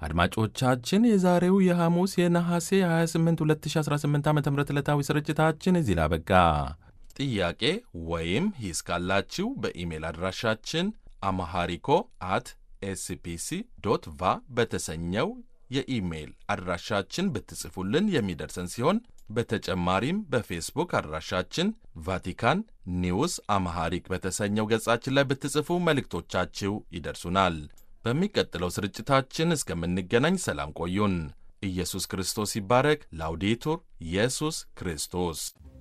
አድማጮቻችን የዛሬው የሐሙስ የነሐሴ 28 2018 ዓ ም ዕለታዊ ስርጭታችን እዚህ ላይ አበቃ። ጥያቄ ወይም ሂስ ካላችሁ በኢሜል አድራሻችን አማሃሪኮ አት ኤስፒሲ ዶት ቫ በተሰኘው የኢሜል አድራሻችን ብትጽፉልን የሚደርሰን ሲሆን በተጨማሪም በፌስቡክ አድራሻችን ቫቲካን ኒውስ አማሃሪክ በተሰኘው ገጻችን ላይ ብትጽፉ መልእክቶቻችሁ ይደርሱናል። በሚቀጥለው ስርጭታችን እስከምንገናኝ ሰላም ቆዩን። ኢየሱስ ክርስቶስ ይባረክ። ላውዴቱር ኢየሱስ ክርስቶስ